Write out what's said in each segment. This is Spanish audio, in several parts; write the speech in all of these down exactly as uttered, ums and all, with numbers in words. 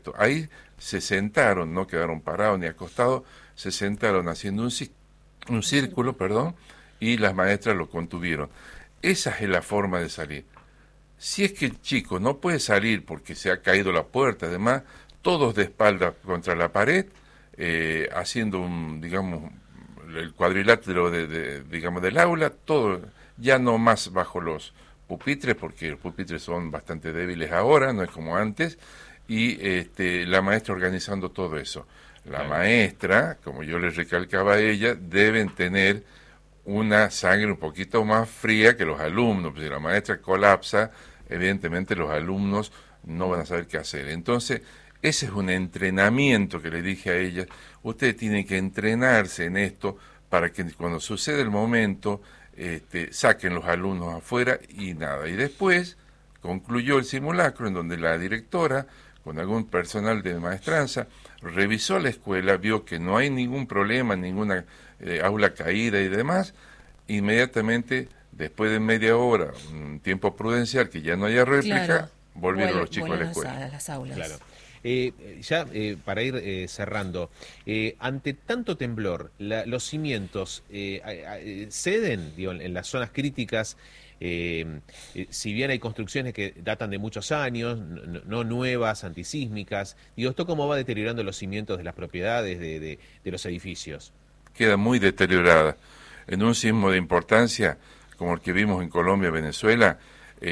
esto. Ahí se sentaron, no quedaron parados ni acostados, se sentaron haciendo un, un círculo, perdón, y las maestras lo contuvieron. Esa es la forma de salir. Si es que el chico no puede salir porque se ha caído la puerta, además, todos de espalda contra la pared, eh, haciendo un, digamos, el cuadrilátero de, de, digamos, del aula, todo, ya no más bajo los pupitres, porque los pupitres son bastante débiles ahora, no es como antes, y este, la maestra organizando todo eso. La claro. maestra, como yo les recalcaba a ella, deben tener una sangre un poquito más fría que los alumnos, pues si la maestra colapsa, evidentemente los alumnos no van a saber qué hacer. Entonces, ese es un entrenamiento que le dije a ella, ustedes tienen que entrenarse en esto para que cuando suceda el momento, este, saquen los alumnos afuera y nada. Y después concluyó el simulacro en donde la directora, con algún personal de maestranza, revisó la escuela, vio que no hay ningún problema, ninguna eh, aula caída y demás, inmediatamente, después de media hora, un tiempo prudencial, que ya no haya réplica, claro. volvieron Vuel, los chicos a la escuela. A las aulas. Claro. Eh, ya eh, para ir eh, cerrando, eh, ante tanto temblor, la, los cimientos eh, eh, ceden, digo, en, en las zonas críticas. Eh, eh, si bien hay construcciones que datan de muchos años, no, no nuevas, antisísmicas, digo, ¿esto cómo va deteriorando los cimientos de las propiedades, de, de, de los edificios? Queda muy deteriorada. En un sismo de importancia, como el que vimos en Colombia, Venezuela,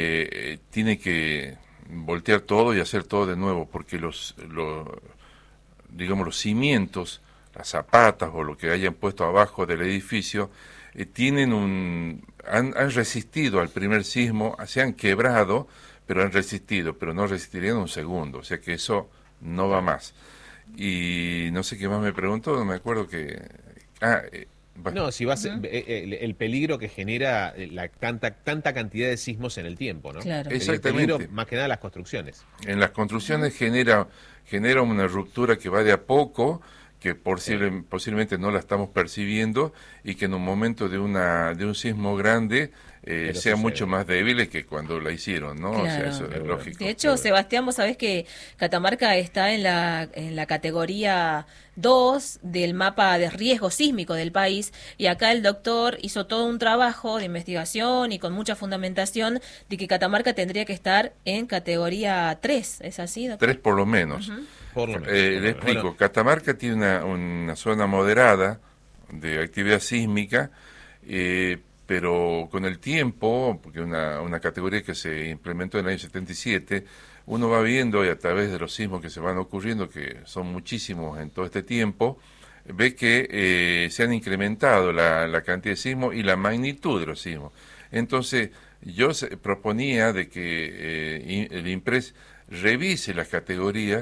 eh, tiene que voltear todo y hacer todo de nuevo, porque los, los, digamos, los cimientos, las zapatas o lo que hayan puesto abajo del edificio, eh, tienen un, han, han resistido al primer sismo, se han quebrado, pero han resistido, pero no resistirían un segundo, o sea que eso no va más. Y no sé qué más me preguntó, no me acuerdo que... Ah, eh, Bueno. No, si va a ser, uh-huh. el, el peligro que genera la tanta tanta cantidad de sismos en el tiempo, ¿no? Claro. Exactamente. El peligro, más que nada, las construcciones. En las construcciones uh-huh. genera genera una ruptura que va de a poco, que posible, sí. posiblemente no la estamos percibiendo y que en un momento de una de un sismo grande eh, sea sucede. mucho más débil que cuando la hicieron, ¿no? Claro. O sea, eso es lógico. De hecho, Sebastián, vos sabés que Catamarca está en la en la categoría dos del mapa de riesgo sísmico del país, y acá el doctor hizo todo un trabajo de investigación y con mucha fundamentación de que Catamarca tendría que estar en categoría tres, ¿es así, doctor? tres por lo menos. Uh-huh. Por lo menos. Eh, le explico, bueno. Catamarca tiene una, una zona moderada de actividad sísmica, eh, pero con el tiempo, porque una, una categoría que se implementó en el año setenta y siete, uno va viendo y a través de los sismos que se van ocurriendo, que son muchísimos en todo este tiempo, ve que eh, se han incrementado la, la cantidad de sismos y la magnitud de los sismos. Entonces, yo se, proponía de que eh, el INPRES revise las categorías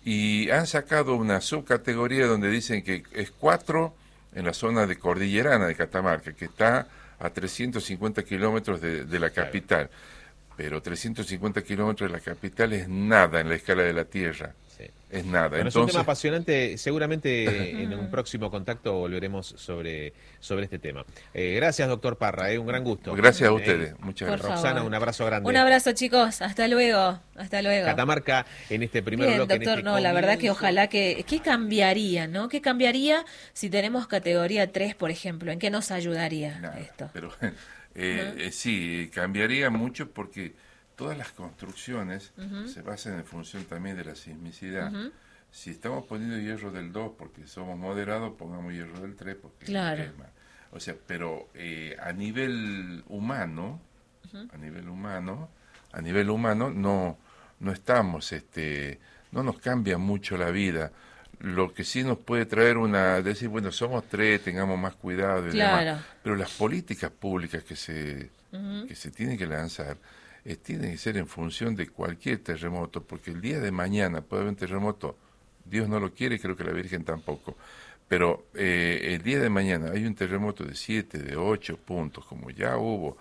y han sacado una subcategoría donde dicen que es cuatro en la zona de Cordillerana de Catamarca, que está a trescientos cincuenta kilómetros de, de la capital. Pero trescientos cincuenta kilómetros de la capital es nada en la escala de la Tierra. Sí. Es nada. Bueno, Entonces... es un tema apasionante. Seguramente en un próximo contacto volveremos sobre, sobre este tema. Eh, gracias, doctor Parra. Eh, un gran gusto. Gracias a ustedes. Eh, Muchas Por gracias. Roxana, favor. Un abrazo grande. Un abrazo, chicos. Hasta luego. Hasta luego. Catamarca en este primer Bien, bloque. doctor, en este no, comienzo. la verdad que ojalá que... ¿Qué cambiaría, no? ¿Qué cambiaría si tenemos categoría tres, por ejemplo? ¿En qué nos ayudaría Nada, esto? Pero eh, uh-huh. eh, sí, cambiaría mucho porque todas las construcciones uh-huh. se basan en función también de la sismicidad. Uh-huh. Si estamos poniendo hierro del dos porque somos moderados, pongamos hierro del tres porque claro. es más. O sea, pero eh, a nivel humano, uh-huh. a nivel humano, a nivel humano no no estamos, este, no nos cambia mucho la vida. Lo que sí nos puede traer una, decir, bueno, somos tres, tengamos más cuidado y claro. demás. Pero las políticas públicas que se uh-huh. que se tienen que lanzar eh, tienen que ser en función de cualquier terremoto, porque el día de mañana puede haber un terremoto. Dios no lo quiere, creo que la Virgen tampoco, pero eh, el día de mañana hay un terremoto de siete, de ocho puntos, como ya hubo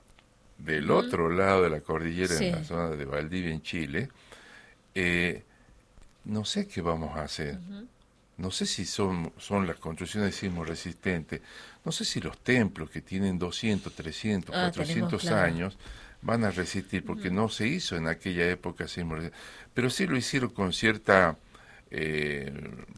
del uh-huh. otro lado de la cordillera, sí. en la zona de Valdivia, en Chile, eh, no sé qué vamos a hacer. Uh-huh. No sé si son, son las construcciones sismo resistentes, no sé si los templos que tienen doscientos, trescientos, ah, cuatrocientos claro. años van a resistir, porque uh-huh. no se hizo en aquella época sismo resistente, pero sí lo hicieron con cierta eh,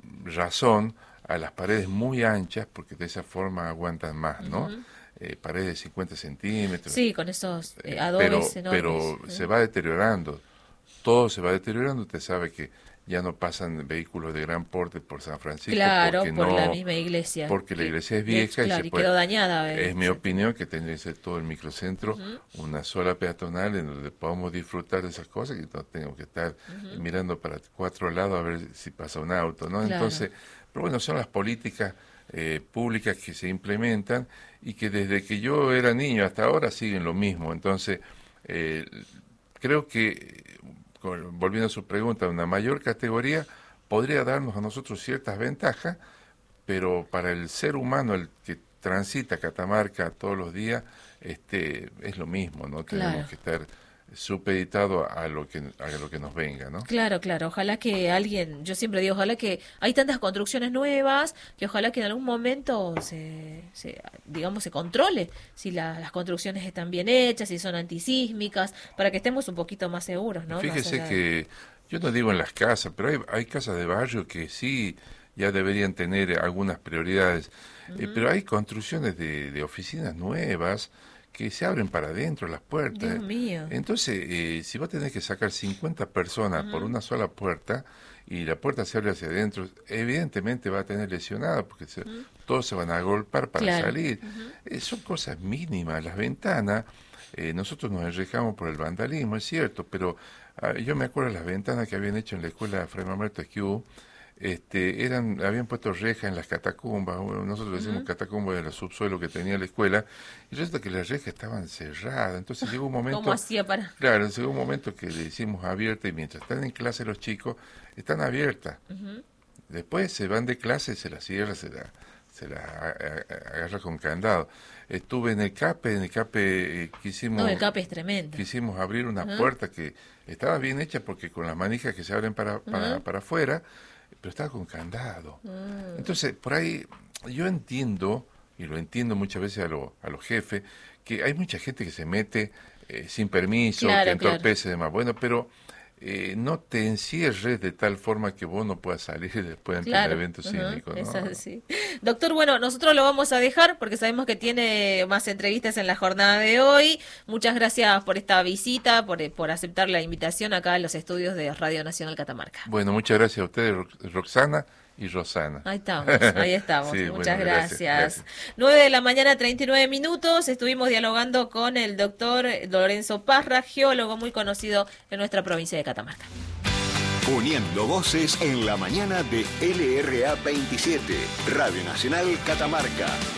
razón a las paredes muy anchas, porque de esa forma aguantan más, ¿no? Uh-huh. Eh, paredes de cincuenta centímetros. Sí, con esos eh, adobes pero, enormes. Pero ¿eh? se va deteriorando, todo se va deteriorando. Usted sabe que ya no pasan vehículos de gran porte por San Francisco. Claro, porque por no, la misma iglesia. Porque la iglesia es vieja claro, y, se y puede, quedó dañada. Es eh, mi sí. opinión que tendría que ser todo el microcentro, uh-huh. una sola peatonal en donde podamos disfrutar de esas cosas, que no tenemos que estar uh-huh. mirando para cuatro lados a ver si pasa un auto, ¿no? Claro. Entonces, pero bueno, son las políticas eh, públicas que se implementan y que desde que yo era niño hasta ahora siguen lo mismo. Entonces, eh, creo que, volviendo a su pregunta, una mayor categoría podría darnos a nosotros ciertas ventajas, pero para el ser humano, el que transita Catamarca todos los días, este es lo mismo, ¿no? Claro. Tenemos que estar supeditado a lo que a lo que nos venga, ¿no? Claro, claro. Ojalá que alguien, yo siempre digo, ojalá que hay tantas construcciones nuevas que ojalá que en algún momento se, se digamos, se controle si la, las construcciones están bien hechas, si son antisísmicas, para que estemos un poquito más seguros, ¿no? Fíjese que yo no digo en las casas, pero hay, hay casas de barrio que sí ya deberían tener algunas prioridades, uh-huh. eh, pero hay construcciones de, de oficinas nuevas que se abren para adentro las puertas. Dios mío. Entonces, eh, si vos tenés que sacar cincuenta personas uh-huh. por una sola puerta y la puerta se abre hacia adentro, evidentemente va a tener lesionada porque se, uh-huh. todos se van a agolpar para claro. salir. Uh-huh. Eh, son cosas mínimas. Las ventanas, eh, nosotros nos enrejamos por el vandalismo, es cierto, pero uh, yo me acuerdo de las ventanas que habían hecho en la escuela Fray Mamerto Esquiú. Este, eran, habían puesto rejas en las catacumbas, nosotros decimos uh-huh. catacumbas de los subsuelos que tenía la escuela, y resulta que las rejas estaban cerradas. Entonces llegó un momento, ¿cómo hacía para? Claro, llegó un momento que le hicimos abierta, y mientras están en clase los chicos, están abiertas. Uh-huh. Después se van de clase, se las cierra, se la, se la agarra con candado. Estuve en el CAPE, en el CAPE eh, quisimos, no, el CAPE es tremendo. Quisimos abrir una uh-huh. puerta que estaba bien hecha porque con las manijas que se abren para, para, uh-huh. para afuera, pero estaba con candado. Mm. Entonces, por ahí, yo entiendo, y lo entiendo muchas veces a, lo, a los jefes, que hay mucha gente que se mete eh, sin permiso, claro, que entorpece claro. y demás. Bueno, pero eh, no te encierres de tal forma que vos no puedas salir después de claro. un evento uh-huh. cívico, ¿no? Es así. Doctor, bueno, nosotros lo vamos a dejar porque sabemos que tiene más entrevistas en la jornada de hoy. Muchas gracias por esta visita, por, por aceptar la invitación acá en los estudios de Radio Nacional Catamarca. Bueno, muchas gracias a ustedes, Roxana y Rosana. Ahí estamos, ahí estamos. Sí, muchas bueno, gracias. gracias. nueve de la mañana, treinta y nueve minutos. Estuvimos dialogando con el doctor Lorenzo Parra, geólogo muy conocido en nuestra provincia de Catamarca. Uniendo voces en la mañana de L R A veintisiete, Radio Nacional Catamarca.